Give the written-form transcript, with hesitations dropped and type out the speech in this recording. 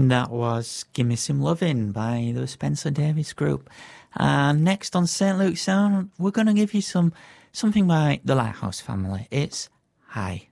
That was Gimme Some Lovin' by the Spencer Davis Group. And next on St. Luke's Sound, we're going to give you something by the Lighthouse Family. It's Hi.